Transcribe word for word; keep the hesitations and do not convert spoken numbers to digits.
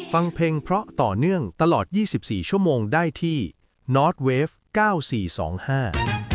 ฟังเพลงเพราะต่อเนื่องตลอด ยี่สิบสี่ ชั่วโมงได้ที่ North Wave เก้าสี่สองห้า